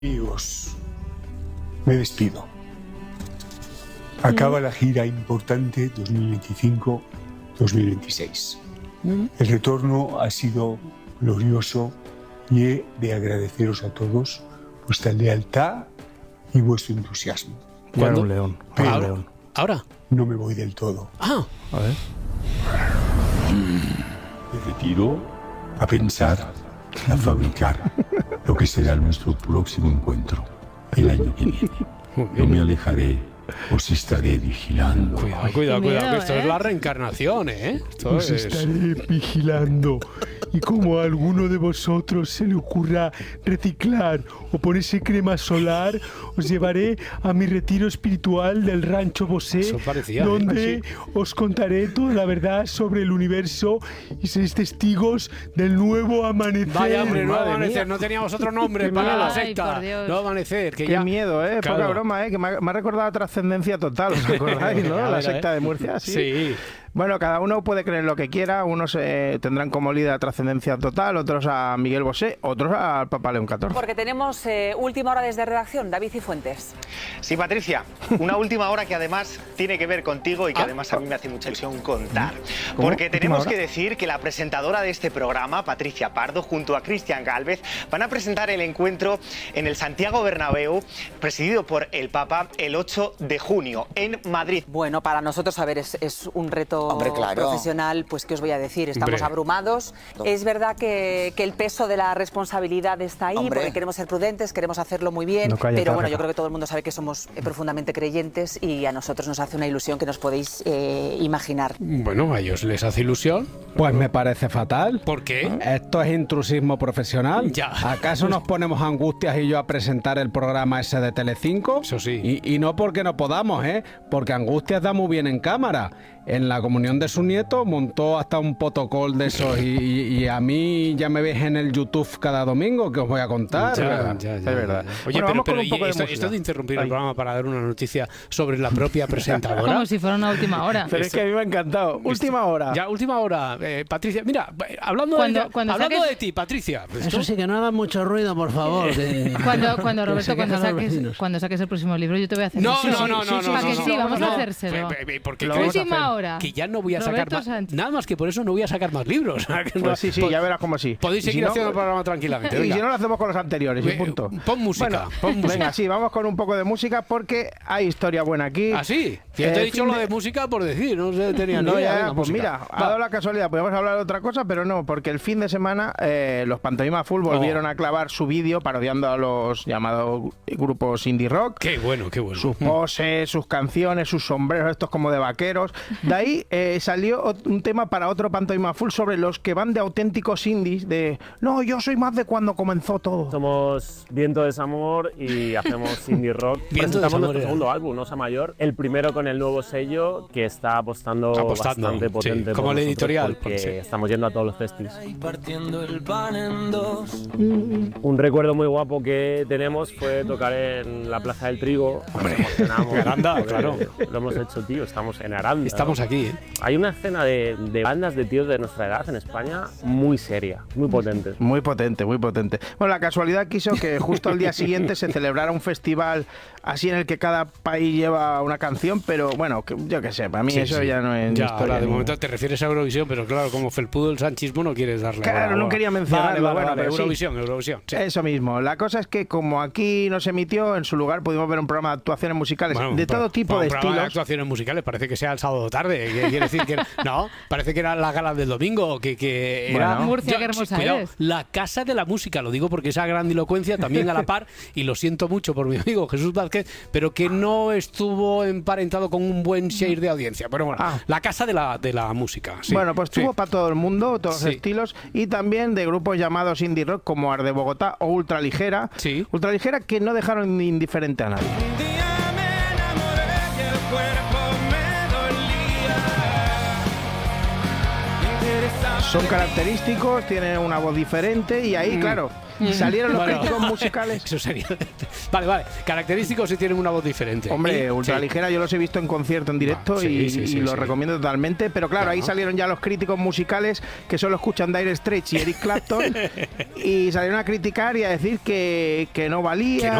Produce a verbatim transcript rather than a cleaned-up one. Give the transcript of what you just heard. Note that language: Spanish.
Amigos, me despido. Acaba la gira importante dos mil veinticinco dos mil veintiséis. El retorno ha sido glorioso y he de agradeceros a todos vuestra lealtad y vuestro entusiasmo. Era un león. Pero Ahora, león. ¿Ahora? no me voy del todo. Ah, A ver. Me retiro a pensar, a fabricar lo que será nuestro próximo encuentro el año que viene. No me alejaré, os estaré vigilando. cuidado, Ay, cuidado, qué cuidado, miedo, que esto ¿eh? es la reencarnación, ¿eh? Esto Os es... estaré vigilando. Y como a alguno de vosotros se le ocurra reciclar o ponerse crema solar, os llevaré a mi retiro espiritual del Rancho Bosé, Eso parecía, ¿eh? donde os contaré toda la verdad sobre el universo y seréis testigos del nuevo amanecer. Vaya, hombre, nuevo Madre amanecer. mía. No teníamos otro nombre Qué para la miedo. Ay, secta. por Dios. Nuevo amanecer. Que Qué ya... miedo, ¿eh? Claro. Poca broma, ¿eh? Que me ha, me ha recordado a Trascendencia Total, ¿os acordáis, no? A La ver, secta ¿eh? de Murcia, ¿sí? Sí. Bueno, cada uno puede creer lo que quiera. Unos eh, tendrán como líder a Trascendencia Total, otros a Miguel Bosé, otros al Papa León catorce. Porque tenemos eh, última hora desde redacción, David Cifuentes. Sí, Patricia, una última hora que además tiene que ver contigo y que Ah. además a mí me hace mucha ilusión contar. ¿Cómo? Porque ¿Última tenemos hora? que decir que la presentadora de este programa, Patricia Pardo, junto a Cristian Gálvez, van a presentar el encuentro en el Santiago Bernabéu, presidido por el Papa, el ocho de junio, en Madrid. Bueno, para nosotros, a ver, es, es un reto Hombre, claro. profesional, pues ¿qué os voy a decir? Estamos Hombre. abrumados. Es verdad que, que el peso de la responsabilidad está ahí, Hombre. porque queremos ser prudentes, queremos hacerlo muy bien, No calla, pero bueno, Tárrega. yo creo que todo el mundo sabe que somos eh, profundamente creyentes y a nosotros nos hace una ilusión que nos podéis eh, imaginar. Bueno, a ellos les hace ilusión. Pues me parece fatal. ¿Por qué? Esto es intrusismo profesional. Ya. ¿Acaso nos ponemos Angustias y yo a presentar el programa ese de Telecinco? Eso sí. Y, y no porque no podamos, ¿eh? Porque Angustias da muy bien en cámara. En la comunión de su nieto montó hasta un protocolo de esos y, y- y a mí ya me ves en el YouTube cada domingo que os voy a contar. Ya, ya, ya, es verdad. ya. Oye, Bueno, pero, vamos con pero un ¿y poco de esto, música. esto de interrumpir Ay. el programa para dar una noticia sobre la propia presentadora? Como si fuera una última hora. Pero es que a mí me ha encantado. Última hora. Ya, última hora. Eh, Patricia, mira, eh, hablando, Cuando- de, cuando hablando saques- de ti, Patricia. pues Eso tú- sí, que no hagan mucho ruido, por favor. que- Cuando, cuando que Roberto, se cuando quejan los saques, vecinos. cuando saques el próximo libro, yo te voy a hacer No, eso. no, Sí, no, sí, no, sí, no, ¿a que no, sí? no, Vamos no. a hacérselo. Pe- pe- Porque Lo crees vamos a Última hacer. hora. que ya no voy a sacar Roberto más. Sánchez. Nada más que por eso no voy a sacar más libros. Pues sí, sí, ya verás cómo sí. Podéis Y si seguir no, haciendo el programa tranquilamente. Y venga. si no lo hacemos con los anteriores, y Ve- punto. pon música, Bueno, pon música. Venga, sí, vamos con un poco de música porque hay historia buena aquí. ¿Ah, sí? Ya Eh, te he dicho fin lo de- de música por decir, no sé, tenía ni No, idea. ya, Venga, pues música. mira, ha Va. dado la casualidad, podemos hablar de otra cosa, pero no, porque el fin de semana eh, los Pantomima Full volvieron Oh. a clavar su vídeo parodiando a los llamados grupos indie rock. Qué bueno, qué bueno. Sus poses, sus canciones, sus sombreros, estos como de vaqueros. De ahí eh, salió ot- un tema para otro Pantomima Full sobre los que van de auténticos indies, de no, yo soy más de cuando comenzó todo. Somos Viento de Desamor y hacemos indie rock. Viento de Presentamos Desamor nuestro era. segundo álbum, Osa Mayor, el primero con el nuevo sello que está apostando, Apostando, bastante sí, potente. como por el nosotros editorial, porque sí. estamos yendo a todos los festivals. Partiendo el pan en dos. Un recuerdo muy guapo que tenemos fue tocar en la Plaza del Trigo. Hombre, Aranda, claro. Lo hemos hecho, tío, estamos en Aranda. Estamos ¿no? aquí, ¿eh? Hay una escena de, de bandas de tíos de nuestra edad en España muy seria, muy potente. Muy potente, muy potente. Bueno, la casualidad quiso que justo al día siguiente se celebrara un festival así en el que cada país lleva una canción, pero bueno, que- yo qué sé, para mí Sí, eso sí. ya no es Ya, historia ahora de ni- momento te refieres a Eurovisión, pero claro, como felpudo el sanchismo no quieres darle. Claro, bola, no bola. quería mencionarlo, Vale, vale, bueno, vale, pero sí. Eurovisión, Eurovisión. sí. Eso mismo. La cosa es que como aquí no se emitió, en su lugar pudimos ver un programa de actuaciones musicales Bueno, de pero- todo tipo bueno, de un programa estilos. actuaciones musicales, parece que sea el sábado tarde. que Quiere decir que no, parece que era la gala del domingo, que, que era Bueno. Murcia, qué hermosa cuidado, eres. la casa de la música, lo digo porque esa grandilocuencia también a la par, y lo siento mucho por mi amigo Jesús Vázquez, pero que no estuvo emparentado con un buen share de audiencia. Pero bueno, Ah. la casa de la, de la música. sí, Bueno, pues sí. tuvo para todo el mundo, todos Sí. los estilos, y también de grupos llamados indie rock como Arde Bogotá o Ultra Ligera. Sí. Ultra Ligera que no dejaron indiferente a nadie. Un día me enamoré y el cuerpo me dolía. Interesante. Son característicos, tienen una voz diferente y ahí, claro, Y salieron los Bueno, críticos musicales. Eso sería. Vale, vale. Característicos sí tienen una voz diferente. Hombre, Y- Ultraligera yo los he visto en concierto en directo sí, y, sí, sí, y los sí. recomiendo totalmente. Pero claro, Claro. ahí salieron ya los críticos musicales que solo escuchan Dire Straits y Eric Clapton y salieron a criticar y a decir que, que no valía. Que no